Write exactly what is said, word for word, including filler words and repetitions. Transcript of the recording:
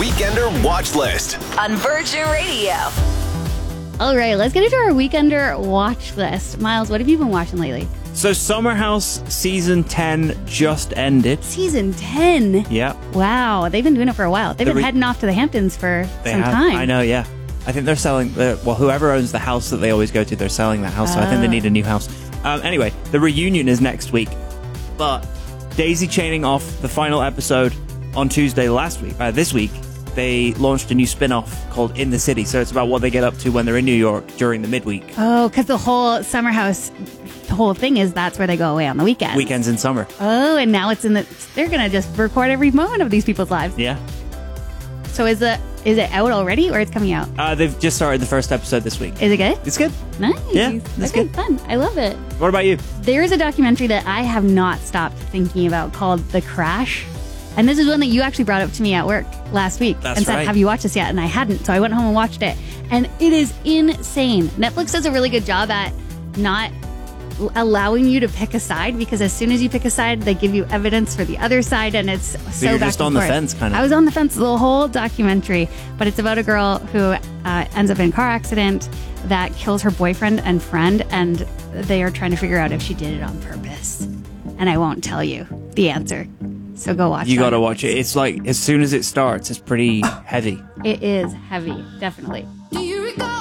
Weekender Watch List on Virgin Radio. All right, let's get into our Weekender Watch List. Miles, what have you been watching lately? So Summer House season ten just ended. Season ten? Yeah. Wow, they've been doing it for a while. They've The been re- heading off to the Hamptons for They some have. time. I know, yeah. I think they're selling, the, well, whoever owns the house that they always go to, they're selling that house, so I think they Oh. need a new house. Um, anyway, the reunion is next week, but daisy chaining off the final episode on Tuesday last week, uh, this week, they launched a new spin-off called In the City, so it's about what they get up to when they're in New York during the midweek. Oh, because the whole Summer House, the whole thing is that's where they go away on the weekends. Weekends in summer. Oh, and now it's in the, they're going to just record every moment of these people's lives. Yeah. So is it, is it out already or it's coming out? Uh, they've just started the first episode this week. Is it good? It's good. Nice. Yeah, it's okay, good. fun. I love it. What about you? There is a documentary that I have not stopped thinking about called The Crash. And this is one that you actually brought up to me at work last week That's and said, right. have you watched this yet? And I hadn't. So I went home and watched it. And it is insane. Netflix does a really good job at not l- allowing you to pick a side, because as soon as you pick a side, they give you evidence for the other side. And it's so, you're back just and on the forth. fence, kind of. I was on the fence the whole documentary, but it's about a girl who uh, ends up in a car accident that kills her boyfriend and friend. And they are trying to figure out if she did it on purpose. And I won't tell you the answer. So go watch it. You gotta watch it. It's like, as soon as it starts, it's pretty heavy. It is heavy, definitely. Do